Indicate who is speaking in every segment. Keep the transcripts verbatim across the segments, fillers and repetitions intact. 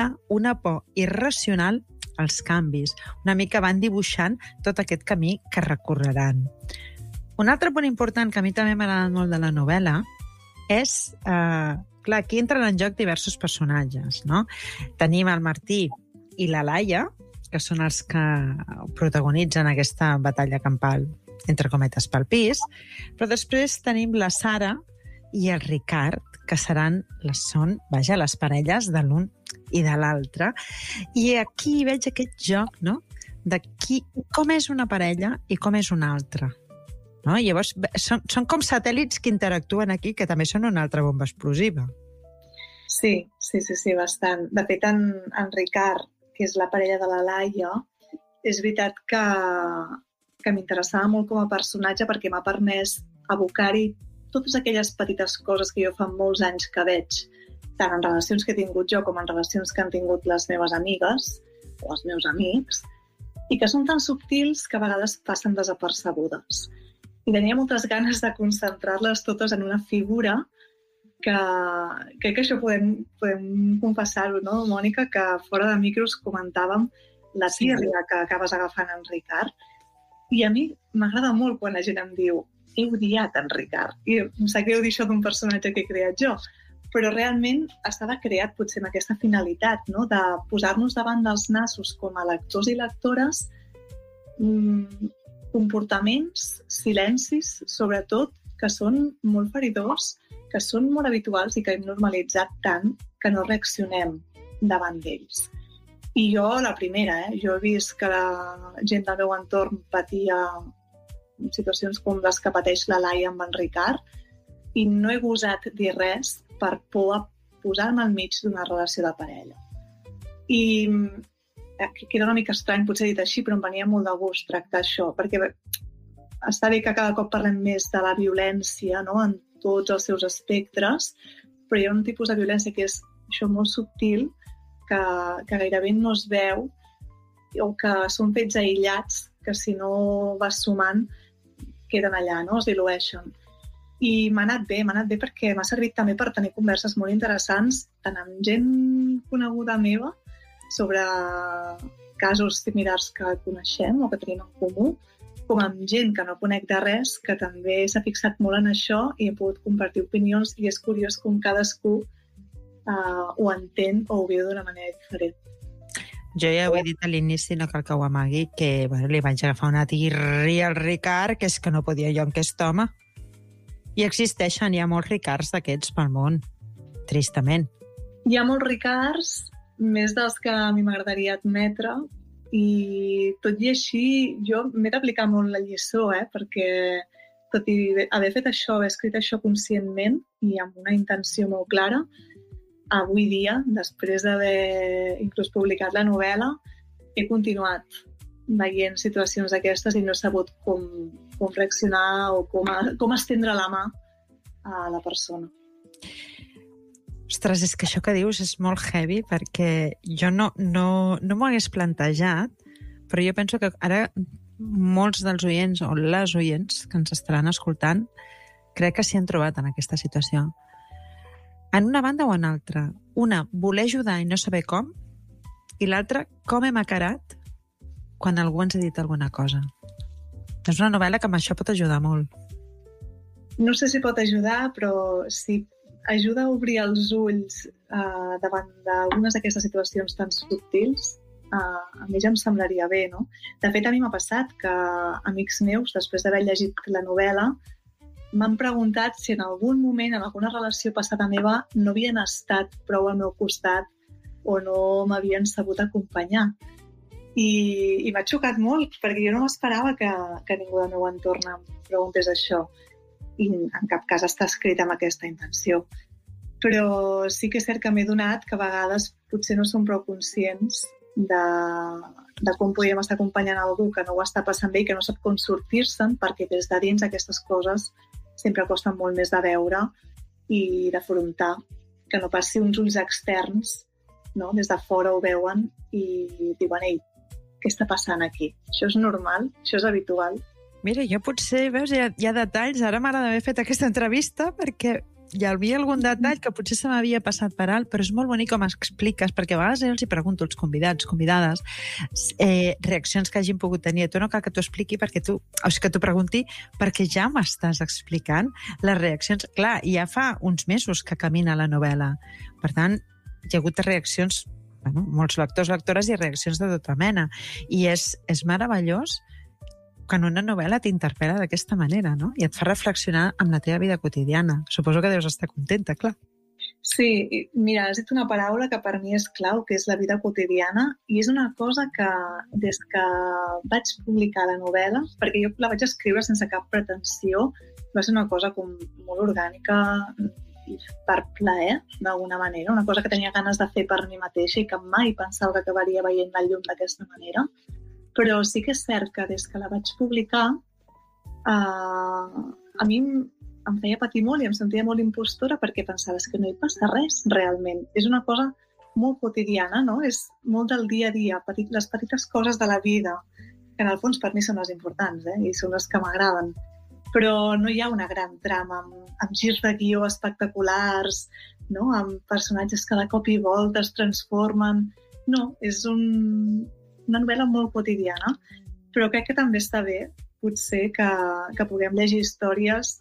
Speaker 1: una por irracional als canvis. Una mica van dibuixant tot aquest camí que recorreran. Un altre punt important que a mi també m'ha agradat molt de la novel·la és, eh, clar, aquí entren en joc diversos personatges, no? Tenim el Martí i la Laia, que són els que protagonitzen aquesta batalla campal, entre cometes, pel pis, però després tenim la Sara i el Ricard, que seran les, són, vaja, les parelles de l'un i de l'altre. I aquí veig aquest joc, no?, de qui, com és una parella i com és una altra. No? Llavors, són, són com satèl·lits que interactuen aquí, que també són una altra bomba explosiva.
Speaker 2: Sí, sí, sí, sí, bastant. De fet, en, en Ricard, que és la parella de la Laia, és veritat que, que m'interessava molt com a personatge perquè m'ha permès abocar-hi totes aquelles petites coses que jo fa molts anys que veig, tant en relacions que he tingut jo com en relacions que han tingut les meves amigues o els meus amics, i que són tan subtils que a vegades passen desapercebudes. I tenia moltes ganes de concentrar-les totes en una figura que crec que això podem, podem confessar-ho, no, Mònica, que fora de micros comentàvem la tírria que acabes agafant en Ricard. I a mi m'agrada molt quan la gent em diu he odiat en Ricard. I em sap greu dir això d'un personatge que he creat jo, però realment estava creat potser amb aquesta finalitat, no?, de posar-nos davant dels nassos com a lectors i lectores mmm, comportaments, silencis, sobretot, que són molt feridors, que són molt habituals i que hem normalitzat tant que no reaccionem davant d'ells. I jo, la primera, eh? jo he vist que la gent del meu entorn patia situacions com les que pateix la Laia amb en Ricard i no he gosat dir res per por a posar-me al mig d'una relació de parella. I queda una mica estrany, potser dit així, però em venia molt de gust tractar això, perquè està bé que cada cop parlem més de la violència, no?, en tots els seus espectres, però hi ha un tipus de violència que és això molt subtil, que, que gairebé no es veu, o que són fets aïllats, que si no vas sumant queden allà, no?, es dilueixen. I m'ha anat bé, m'ha anat bé perquè m'ha servit també per tenir converses molt interessants, tant amb gent coneguda meva, sobre casos similars que coneixem o que tenim en comú, com amb gent que no conec de res, que també s'ha fixat molt en això i he pogut compartir opinions i és curiós com cadascú uh, ho entén o ho viu d'una manera diferent.
Speaker 1: Jo ja ho he dit a l'inici, no cal que ho amagui, que bueno, li vaig agafar una tirria al Ricard, que és que no podia jo amb aquest home. I existeixen, hi ha molts Ricards d'aquests pel món, tristament.
Speaker 2: Hi ha molts Ricards, més dels que a mi m'agradaria admetre, i tot i així jo m'he d'aplicar molt la lliçó, eh? Perquè tot i haver fet això, haver escrit això conscientment i amb una intenció molt clara, avui dia, després d'haver inclús publicat la novel·la, he continuat veient situacions d'aquestes i no he sabut com, com reaccionar o com, a, com estendre la mà a la persona.
Speaker 1: Ostres, és que això que dius és molt heavy perquè jo no, no, no m'ho hagués plantejat, però jo penso que ara molts dels oients o les oients que ens estaran escoltant crec que s'hi han trobat en aquesta situació. En una banda o en altra. Una, voler ajudar i no saber com, i l'altra, com hem acarat quan algú ens ha dit alguna cosa. És una novel·la que amb això pot ajudar molt.
Speaker 2: No sé si pot ajudar, però sí ajuda a obrir els ulls uh, davant d'algunes d'aquestes situacions tan subtils. Uh, a mi ja em semblaria bé, no? De fet, a mi m'ha passat que amics meus, després d'haver llegit la novel·la, m'han preguntat si en algun moment, en alguna relació passada meva, no havien estat prou al meu costat o no m'havien sabut acompanyar. I, i m'ha xocat molt, perquè jo no m'esperava que, que ningú del meu entorn em preguntés això. I en cap cas està escrit amb aquesta intenció. Però sí que és cert que m'he donat que a vegades potser no som prou conscients de, de com podríem estar acompanyant algú que no ho està passant bé i que no sap com sortir-se'n, perquè des de dins aquestes coses sempre costen molt més de veure i d'afrontar, que no passi uns ulls externs, no? Des de fora ho veuen i diuen, ei, què està passant aquí? Això és normal? Això és habitual?
Speaker 1: Mira, jo potser, veus, hi ha, hi ha detalls, ara m'agrada haver fet aquesta entrevista perquè hi havia algun detall que potser se m'havia passat per alt, però és molt bonic com expliques, perquè a vegades jo els hi pregunto als convidats, convidades, eh, reaccions que hagin pogut tenir. Tu no cal que t'ho expliqui perquè tu, o sigui, que t'ho pregunti perquè ja m'estàs explicant les reaccions. Clar, ja fa uns mesos que camina la novel·la. Per tant, hi ha hagut reaccions, bueno, molts lectors, lectores i reaccions de tota mena. I és, és meravellós quan una novel·la t'interpel·la d'aquesta manera, no? I et fa reflexionar amb la teva vida quotidiana. Suposo que deus estar contenta, clar.
Speaker 2: Sí, mira, has dit una paraula que per mi és clau, que és la vida quotidiana, i és una cosa que des que vaig publicar la novel·la, perquè jo la vaig escriure sense cap pretensió, va ser una cosa com molt orgànica i per plaer, d'alguna manera, una cosa que tenia ganes de fer per mi mateixa i que mai pensava que acabaria veient la llum d'aquesta manera. Però sí que és cert que des que la vaig publicar eh, a mi em feia patir molt i em sentia molt impostora perquè pensava que no hi passa res realment. És una cosa molt quotidiana, no? És molt del dia a dia, petit, les petites coses de la vida, que en el fons per mi són les importants, eh? I són les que m'agraden. Però no hi ha una gran trama amb, amb girs de guió espectaculars, no? Amb personatges que de cop i volta es transformen. No, és un... una novel·la molt quotidiana, però crec que també està bé, potser, que, que puguem llegir històries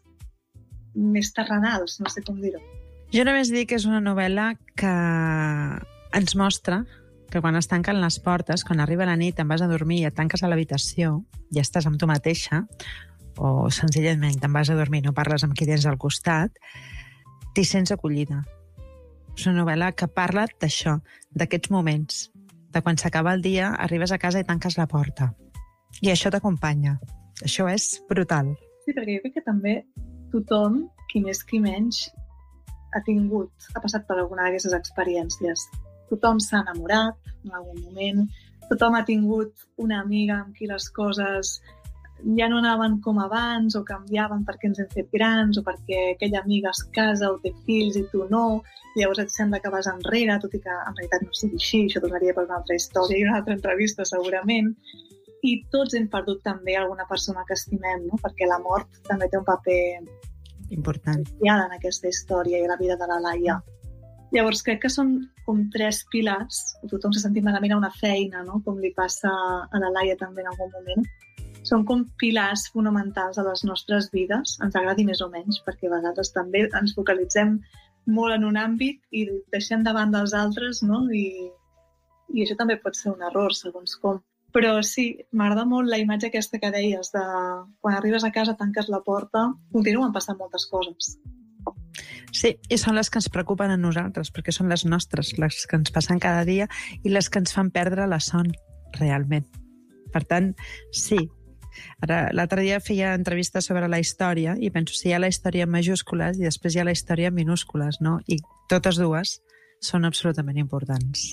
Speaker 2: més terrenals, no sé com dir-ho.
Speaker 1: Jo només dic que és una novel·la que ens mostra que quan es tanquen les portes, quan arriba la nit, te'n vas a dormir i et tanques a l'habitació i estàs amb tu mateixa, o senzillament te'n vas a dormir i no parles amb qui tens al costat, t'hi sents acollida. És una novel·la que parla d'això, d'aquests moments, de quan s'acaba el dia, arribes a casa i tanques la porta. I això t'acompanya. Això és brutal.
Speaker 2: Sí, perquè jo crec que també tothom, qui més qui menys, ha tingut, ha passat per alguna d'aquestes experiències. Tothom s'ha enamorat en algun moment, tothom ha tingut una amiga amb qui les coses ja no anaven com abans o canviaven perquè ens hem fet grans o perquè aquella amiga es casa o té fills i tu no, i llavors et sembla que vas enrere, tot i que en realitat no sigui així, això tornaria per una altra història i una altra entrevista segurament. I tots hem perdut també alguna persona que estimem, no? Perquè la mort també té un paper
Speaker 1: important
Speaker 2: en aquesta història i la vida de la Laia. Llavors crec que són com tres pilars, tothom se sentit malament a una feina, no? Com li passa a la Laia també en algun moment. Són com pilars fonamentals de les nostres vides, ens agradi més o menys, perquè a vegades també ens focalitzem molt en un àmbit i deixem de banda els altres, no? I, i això també pot ser un error, segons com. Però sí, m'agrada molt la imatge aquesta que deies de quan arribes a casa, tanques la porta, continuen passant moltes coses.
Speaker 1: Sí, i són les que ens preocupen a nosaltres, perquè són les nostres, les que ens passen cada dia i les que ens fan perdre la son, realment. Per tant, sí. Ara, l'altre dia feia entrevistes sobre la història i penso, si hi ha la història en majúscules i després hi ha la història en minúscules, no? I totes dues són absolutament importants.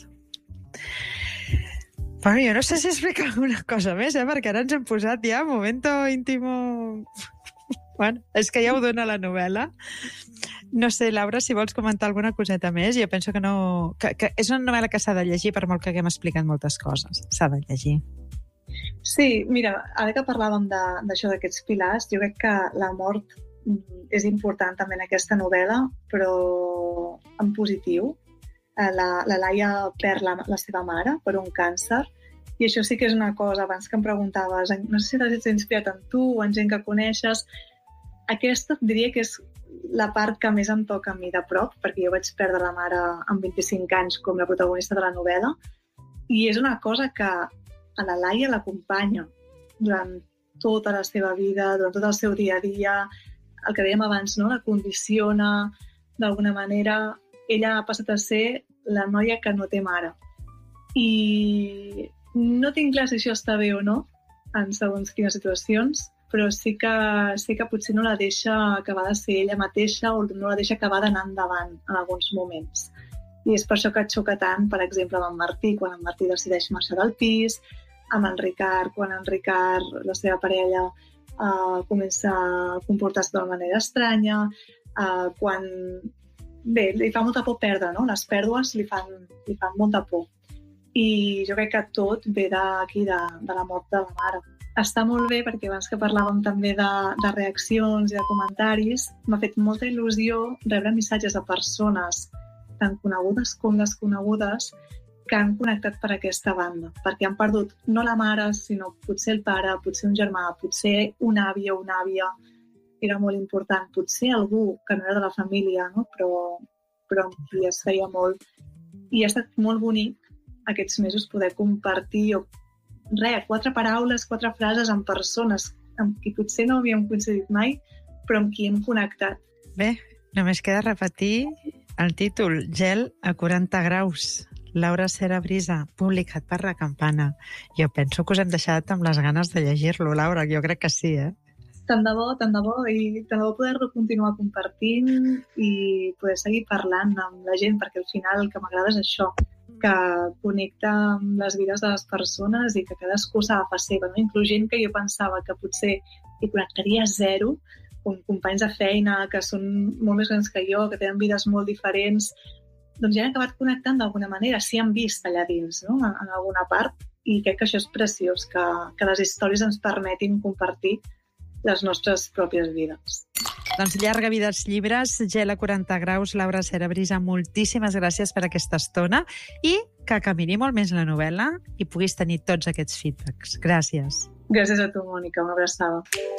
Speaker 1: Bueno, jo no sé si explicar alguna cosa més, eh? Perquè ara ens hem posat ja momento íntimo... Bueno, és que ja ho dona la novel·la. No sé, Laura, si vols comentar alguna coseta més. Jo penso que no... Que, que és una novel·la que s'ha de llegir per molt que haguem explicat moltes coses. S'ha de llegir.
Speaker 2: Sí, mira, ara que parlàvem d'això d'aquests pilars, jo crec que la mort és important també en aquesta novel·la, però en positiu. La, la Laia perd la, la seva mare per un càncer, i això sí que és una cosa, abans que em preguntaves, no sé si t'has inspirat en tu o en gent que coneixes, aquesta diria que és la part que més em toca a mi de prop, perquè jo vaig perdre la mare amb vint-i-cinc anys com la protagonista de la novel·la, i és una cosa que a la Laia l'acompanya durant tota la seva vida, durant tot el seu dia a dia, el que dèiem abans, no? La condiciona d'alguna manera. Ella ha passat a ser la noia que no té mare. I no tinc clar si això està bé o no, en segons quines situacions, però sí que, sí que potser no la deixa acabar de ser ella mateixa o no la deixa acabar d'anar endavant en alguns moments. I és per això que et xoca tant, per exemple, amb en Martí, quan en Martí decideix marxar del pis, amb en Ricard, quan en Ricard, la seva parella, uh, comença a comportar-se d'una manera estranya, uh, quan... Bé, li fa molta por perdre, no? Les pèrdues li fan, li fan molta por. I jo crec que tot ve d'aquí, de, de la mort de la mare. està molt bé perquè abans que parlàvem també de, de reaccions i de comentaris, m'ha fet molta il·lusió rebre missatges de persones tant conegudes com desconegudes que han connectat per aquesta banda, perquè han perdut no la mare, sinó potser el pare, potser un germà, potser un avi o una àvia, era molt important, potser algú que no era de la família, no? però, però amb qui es feia molt. I ha estat molt bonic aquests mesos poder compartir o, res, quatre paraules, quatre frases amb persones amb qui potser no havíem coincidit mai, però amb qui hem connectat.
Speaker 1: Bé, només queda repetir el títol, Gel a quaranta graus. Laura Cera Brisa, publicat per La Campana. Jo penso que us hem deixat amb les ganes de llegir-lo, Laura, jo crec que sí, eh?
Speaker 2: Tant de bo, tant de bo, i tant de bo poder-lo continuar compartint i poder seguir parlant amb la gent, perquè al final el que m'agrada és això, que connecta amb les vides de les persones i que cadascú s'agafa seva, no? Inclús gent que jo pensava que potser hi connectaria zero, com companys de feina que són molt més grans que jo, que tenen vides molt diferents, doncs ja han acabat connectant d'alguna manera, s'hi han vist allà dins, no? en, en alguna part, i crec que això és preciós, que, que les històries ens permetin compartir les nostres pròpies vides.
Speaker 1: Doncs llarga vida als llibres, Gel a quaranta graus, Laura Cera Brisa, moltíssimes gràcies per aquesta estona i que camini molt més la novel·la i puguis tenir tots aquests feedbacks. Gràcies.
Speaker 2: Gràcies a tu, Mònica, una abraçada.